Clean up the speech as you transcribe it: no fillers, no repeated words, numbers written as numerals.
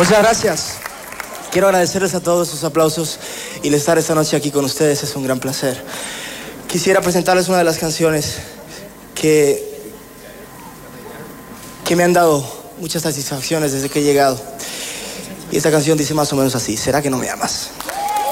Muchas gracias. Quiero agradecerles a todos sus aplausos y el estar esta noche aquí con ustedes es un gran placer. Quisiera presentarles una de las canciones que me han dado muchas satisfacciones desde que he llegado. Y esta canción dice más o menos así: ¿será que no me amas?